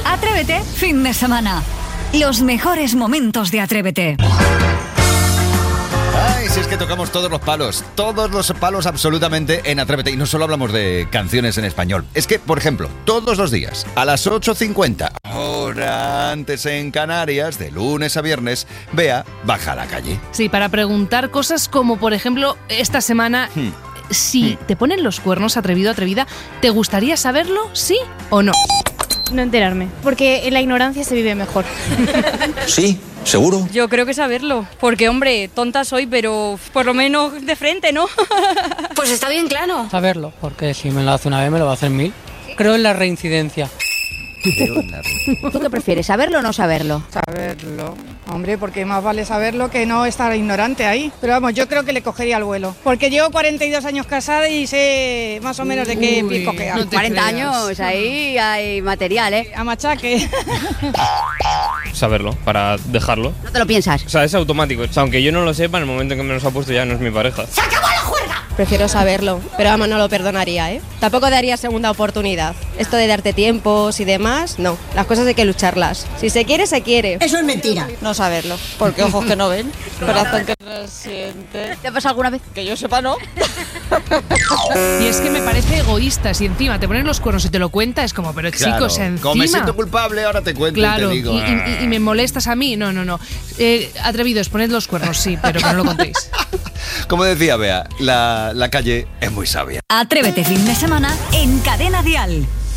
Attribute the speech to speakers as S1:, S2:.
S1: Atrévete, fin de semana. Los mejores momentos de Atrévete.
S2: Ay, si es que tocamos todos los palos absolutamente en Atrévete. Y no solo hablamos de canciones en español. Es que, por ejemplo, todos los días, a las 8:50, hora antes en Canarias, de lunes a viernes, Bea baja a la calle.
S3: Sí, para preguntar cosas como, por ejemplo, esta semana... Si te ponen los cuernos, atrevido, atrevida, ¿te gustaría saberlo, sí o no?
S4: No enterarme, porque en la ignorancia se vive mejor.
S5: Sí, ¿seguro?
S6: Yo creo que saberlo, porque hombre, tonta soy, pero por lo menos de frente, ¿no?
S7: Pues está bien claro.
S8: Saberlo, porque si me lo hace una vez me lo va a hacer 1000. Creo en la reincidencia.
S9: ¿Tú qué prefieres, saberlo o no saberlo?
S10: Saberlo, hombre, porque más vale saberlo que no estar ignorante ahí. Pero vamos, yo creo que le cogería el vuelo. Porque llevo 42 años casada y sé más o menos de qué pie cojear.
S9: No 40 años, ahí hay material, ¿eh?
S10: A machaque.
S11: Saberlo, para dejarlo.
S9: ¿No te lo piensas?
S11: O sea, es automático. O sea, aunque yo no lo sepa, en el momento en que me los ha puesto ya no es mi pareja.
S7: ¡Se acabó la juerga!
S12: Prefiero saberlo, pero vamos, no lo perdonaría, ¿eh? Tampoco daría segunda oportunidad. Esto de darte tiempos y demás, no. Las cosas hay que lucharlas. Si se quiere, se quiere.
S7: Eso es mentira.
S12: No saberlo, porque ojos que no ven, corazón que no siente.
S9: ¿Te ha pasado alguna vez?
S12: Que yo sepa, no.
S3: Y es que me parece egoísta. Si encima te ponen los cuernos y te lo cuenta, es como, pero
S2: Claro,
S3: chicos, encima...
S2: como me siento culpable, ahora te cuento
S3: Claro,
S2: y te digo...
S3: y me molestas a mí. No. Atrevidos, poned los cuernos, sí, pero que no lo contéis.
S2: Como decía Bea, la calle es muy sabia.
S1: Atrévete, fin de semana en Cadena Dial.